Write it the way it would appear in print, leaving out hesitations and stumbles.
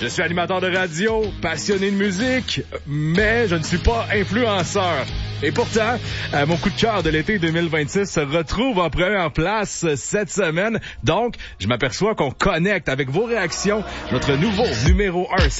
Je suis animateur de radio, passionné de musique, mais je ne suis pas influenceur. Et pourtant, mon coup de cœur de l'été 2026 se retrouve en première place cette semaine. Donc, je m'aperçois qu'on connecte avec vos réactions. Notre nouveau numéro 1